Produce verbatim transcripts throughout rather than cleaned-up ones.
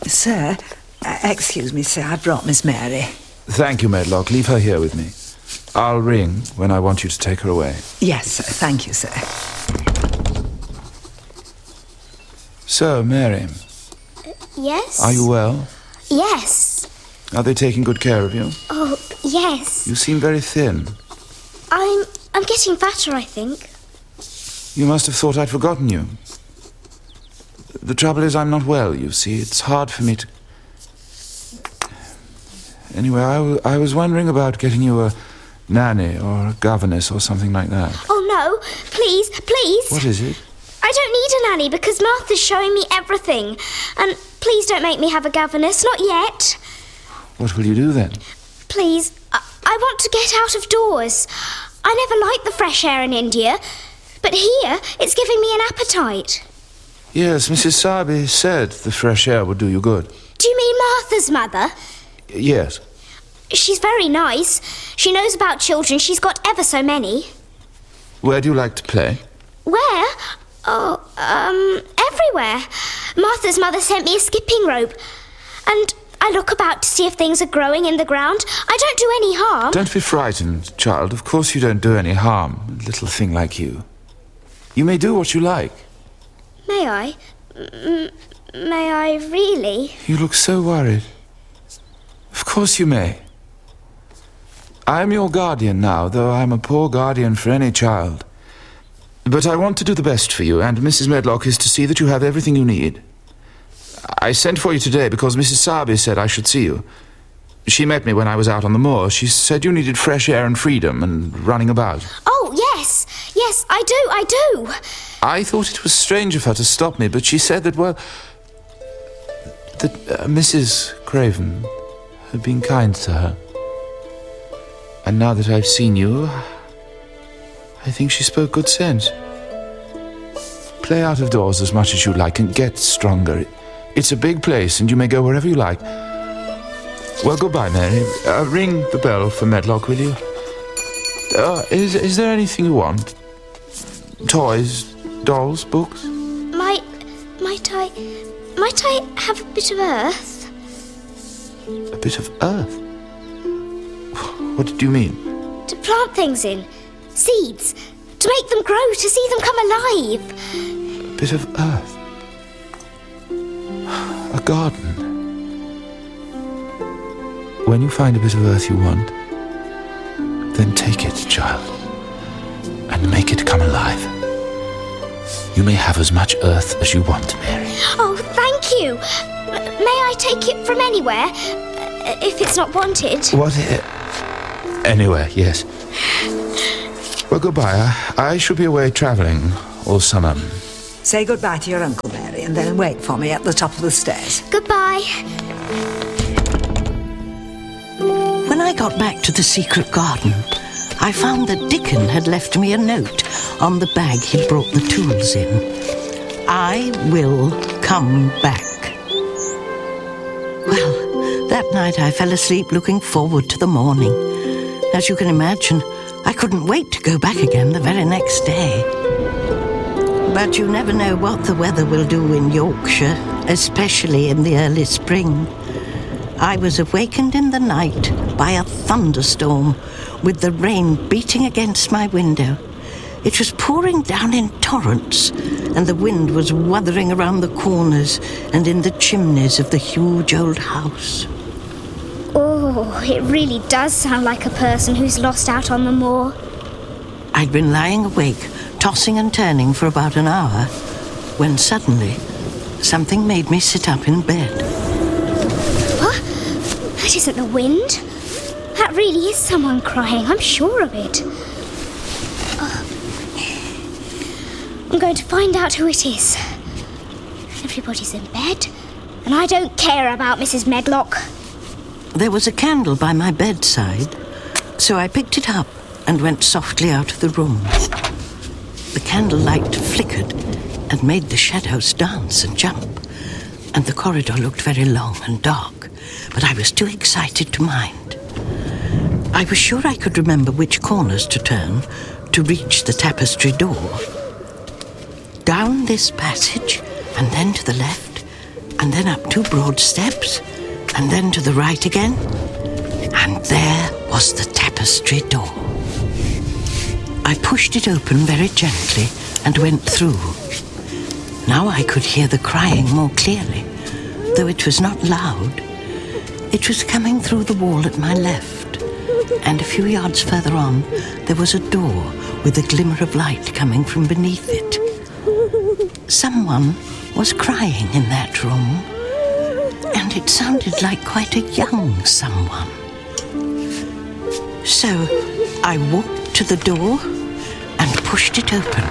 Sir, uh, excuse me, sir, I brought Miss Mary. Thank you, Medlock. Leave her here with me. I'll ring when I want you to take her away. Yes, sir. Thank you, sir. So, Mary. Uh, yes? Are you well? Yes. Are they taking good care of you? Oh, yes. You seem very thin. I'm... I'm getting fatter, I think. You must have thought I'd forgotten you. The trouble is I'm not well, you see. It's hard for me to... Anyway, I, w I was wondering about getting you a nanny or a governess or something like that. Oh, no. Please, please. What is it? I don't need a nanny because Martha's showing me everything. And please don't make me have a governess, not yet. What will you do then? Please, I, I want to get out of doors. I never liked the fresh air in India, but here it's giving me an appetite. Yes, Missus Sarby said the fresh air would do you good. Do you mean Martha's mother? Yes. She's very nice. She knows about children. She's got ever so many. Where do you like to play? Where? Oh, um, everywhere. Martha's mother sent me a skipping rope. And I look about to see if things are growing in the ground. I don't do any harm. Don't be frightened, child. Of course you don't do any harm, a little thing like you. You may do what you like. May I? M may I really? You look so worried. Of course you may. I am your guardian now, though I am a poor guardian for any child. But I want to do the best for you, and Missus Medlock is to see that you have everything you need. I sent for you today because Missus Sarby said I should see you. She met me when I was out on the moor. She said you needed fresh air and freedom and running about. Oh, yes. Yes, I do, I do. I thought it was strange of her to stop me, but she said that, well, that uh, Missus Craven had been kind to her. And now that I've seen you, I think she spoke good sense. Play out of doors as much as you like and get stronger. It's a big place and you may go wherever you like. Well, goodbye, Mary. Uh, ring the bell for Medlock, will you? Uh, is, is there anything you want? Toys, dolls, books? Might... might I... might I have a bit of earth? A bit of earth? What did you mean? To plant things in. Seeds. To make them grow, to see them come alive. A bit of earth. A garden. When you find a bit of earth you want, then take it, child, and make it come alive. You may have as much earth as you want, Mary. Oh, thank you. M- may I take it from anywhere, uh, if it's not wanted? What? I- Anywhere, yes. Well, goodbye. I, I shall be away travelling all summer. Say goodbye to your Uncle Mary and then wait for me at the top of the stairs. Goodbye. When I got back to the secret garden, I found that Dickon had left me a note on the bag he'd brought the tools in. I will come back. Well, that night I fell asleep looking forward to the morning. As you can imagine, I couldn't wait to go back again the very next day. But you never know what the weather will do in Yorkshire, especially in the early spring. I was awakened in the night by a thunderstorm, with the rain beating against my window. It was pouring down in torrents, and the wind was wuthering around the corners and in the chimneys of the huge old house. Oh, it really does sound like a person who's lost out on the moor. I'd been lying awake, tossing and turning for about an hour, when suddenly something made me sit up in bed. What? That isn't the wind. That really is someone crying, I'm sure of it. Oh. I'm going to find out who it is. Everybody's in bed, and I don't care about Missus Medlock. There was a candle by my bedside, so I picked it up and went softly out of the room. The candlelight flickered and made the shadows dance and jump, and the corridor looked very long and dark, but I was too excited to mind. I was sure I could remember which corners to turn to reach the tapestry door. Down this passage, and then to the left, and then up two broad steps, and then to the right again. And there was the tapestry door. I pushed it open very gently and went through. Now I could hear the crying more clearly, though it was not loud. It was coming through the wall at my left, and a few yards further on there was a door with a glimmer of light coming from beneath it. Someone was crying in that room, and it sounded like quite a young someone. So I walked to the door and pushed it open.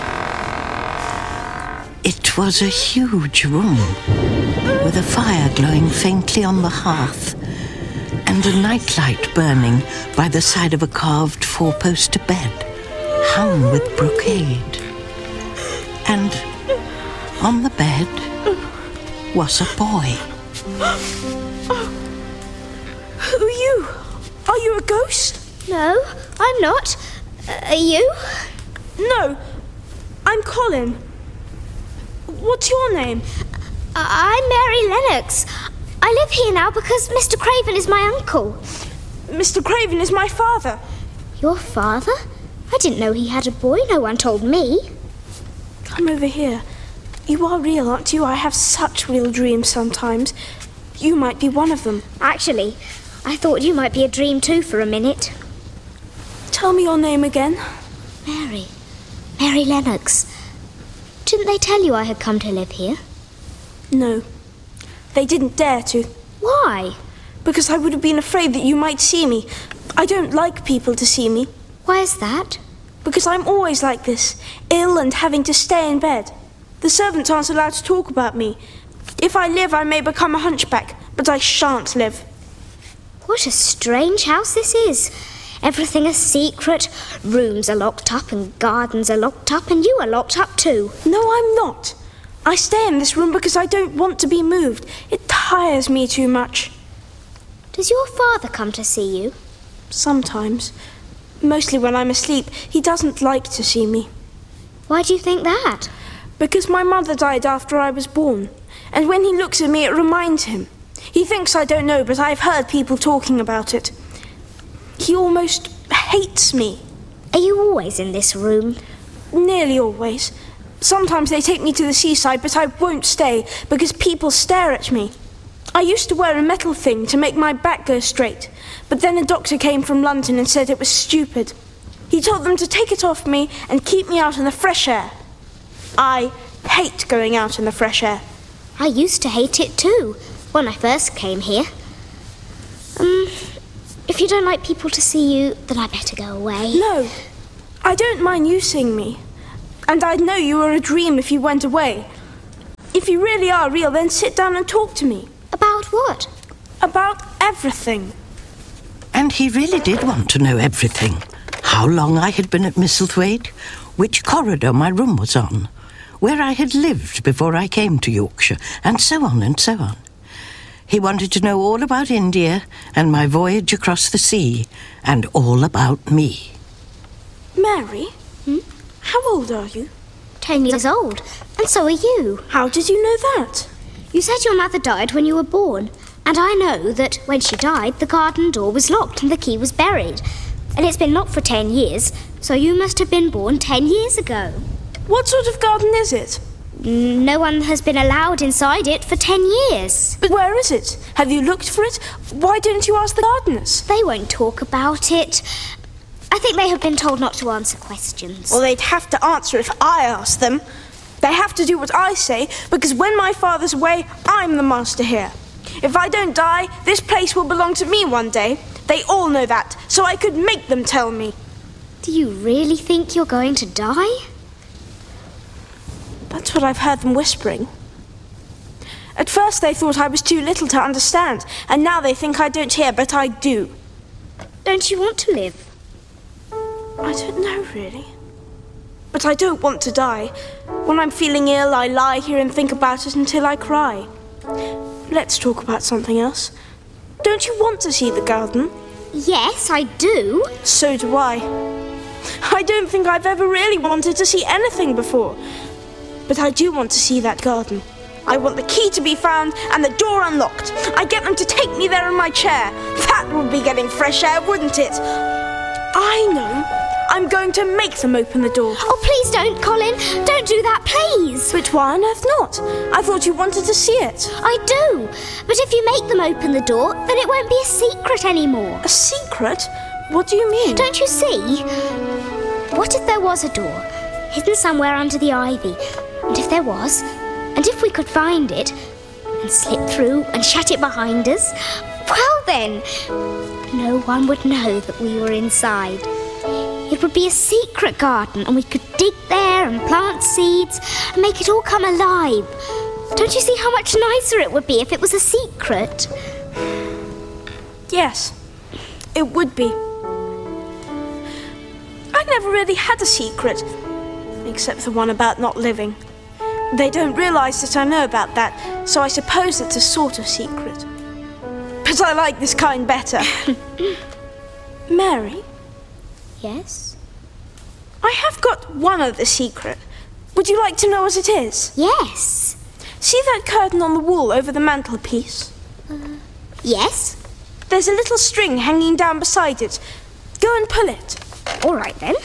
It was a huge room with a fire glowing faintly on the hearth and a nightlight burning by the side of a carved four-poster bed hung with brocade. And on the bed was a boy. Who are you? Are you a ghost? No, I'm not. Uh, are you? No, I'm Colin. What's your name? Uh, I'm Mary Lennox. I live here now because Mister Craven is my uncle. Mister Craven is my father. Your father? I didn't know he had a boy. No one told me. Come over here. You are real, aren't you? I have such real dreams sometimes. You might be one of them. Actually, I thought you might be a dream too for a minute. Tell me your name again. Mary. Mary Lennox. Didn't they tell you I had come to live here? No. They didn't dare to. Why? Because I would have been afraid that you might see me. I don't like people to see me. Why is that? Because I'm always like this, ill and having to stay in bed. The servants aren't allowed to talk about me. If I live, I may become a hunchback, but I shan't live. What a strange house this is. Everything is secret. Rooms are locked up and gardens are locked up and you are locked up too. No, I'm not. I stay in this room because I don't want to be moved. It tires me too much. Does your father come to see you? Sometimes. Mostly when I'm asleep. He doesn't like to see me. Why do you think that? Because my mother died after I was born. And when he looks at me, it reminds him. He thinks I don't know, but I've heard people talking about it. He almost hates me. Are you always in this room? Nearly always. Sometimes they take me to the seaside, but I won't stay because people stare at me. I used to wear a metal thing to make my back go straight, but then a doctor came from London and said it was stupid. He told them to take it off me and keep me out in the fresh air. I hate going out in the fresh air. I used to hate it too, when I first came here. Um, if you don't like people to see you, then I better go away. No, I don't mind you seeing me. And I'd know you were a dream if you went away. If you really are real, then sit down and talk to me. About what? About everything. And he really did want to know everything. How long I had been at Misselthwaite, which corridor my room was on, where I had lived before I came to Yorkshire, and so on and so on. He wanted to know all about India and my voyage across the sea, and all about me. Mary? Hmm? How old are you? Ten years old. And so are you. How did you know that? You said your mother died when you were born. And I know that when she died, the garden door was locked and the key was buried. And it's been locked for ten years, so you must have been born ten years ago. What sort of garden is it? No one has been allowed inside it for ten years. But where is it? Have you looked for it? Why don't you ask the gardeners? They won't talk about it. I think they have been told not to answer questions. Well, they'd have to answer if I asked them. They have to do what I say, because when my father's away, I'm the master here. If I don't die, this place will belong to me one day. They all know that, so I could make them tell me. Do you really think you're going to die? That's what I've heard them whispering. At first they thought I was too little to understand, and now they think I don't hear, but I do. Don't you want to live? I don't know, really. But I don't want to die. When I'm feeling ill, I lie here and think about it until I cry. Let's talk about something else. Don't you want to see the garden? Yes, I do. So do I. I don't think I've ever really wanted to see anything before. But I do want to see that garden. I want the key to be found and the door unlocked. I get them to take me there in my chair. That would be getting fresh air, wouldn't it? I know. I'm going to make them open the door. Oh, please don't, Colin. Don't do that, please. But why on earth not? I thought you wanted to see it. I do. But if you make them open the door, then it won't be a secret anymore. A secret? What do you mean? Don't you see? What if there was a door, hidden somewhere under the ivy? And if there was, and if we could find it, and slip through and shut it behind us, well then, no one would know that we were inside. It would be a secret garden, and we could dig there and plant seeds and make it all come alive. Don't you see how much nicer it would be if it was a secret? Yes, it would be. I never really had a secret, except the one about not living. They don't realise that I know about that, so I suppose it's a sort of secret. But I like this kind better. Mary? Yes? I have got one other secret. Would you like to know what it is? Yes. See that curtain on the wall over the mantelpiece? Uh, yes? There's a little string hanging down beside it. Go and pull it. All right, then.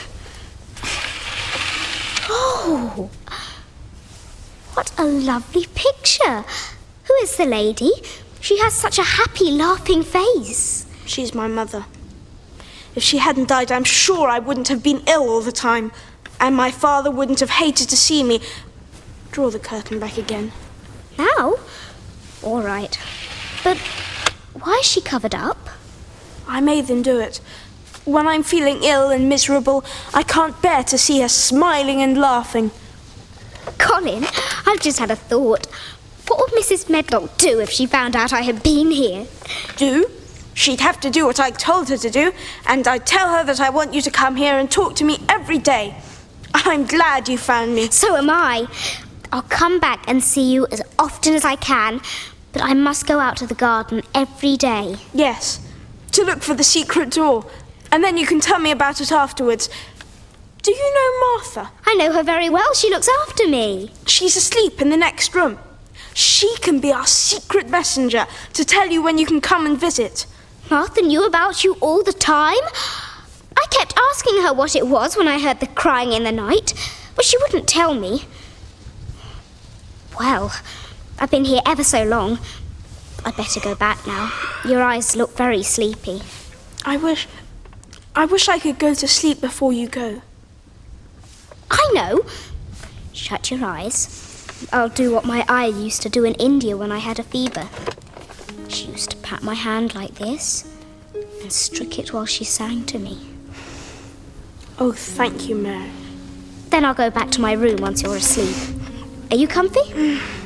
Oh! What a lovely picture. Who is the lady? She has such a happy, laughing face. She's my mother. If she hadn't died, I'm sure I wouldn't have been ill all the time. And my father wouldn't have hated to see me. Draw the curtain back again. Now? All right. But why is she covered up? I made them do it. When I'm feeling ill and miserable, I can't bear to see her smiling and laughing. Colin, I've just had a thought. What would Missus Medlock do if she found out I had been here? Do? She'd have to do what I told her to do, and I'd tell her that I want you to come here and talk to me every day. I'm glad you found me. So am I. I'll come back and see you as often as I can, but I must go out to the garden every day. Yes, to look for the secret door, and then you can tell me about it afterwards. Do you know Martha? I know her very well. She looks after me. She's asleep in the next room. She can be our secret messenger to tell you when you can come and visit. Martha knew about you all the time? I kept asking her what it was when I heard the crying in the night, but she wouldn't tell me. Well, I've been here ever so long. I'd better go back now. Your eyes look very sleepy. I wish... I wish I could go to sleep before you go. I know. Shut your eyes. I'll do what my eye used to do in India when I had a fever. She used to pat my hand like this and stroke it while she sang to me. Oh, thank you, Mary. Then I'll go back to my room once you're asleep. Are you comfy?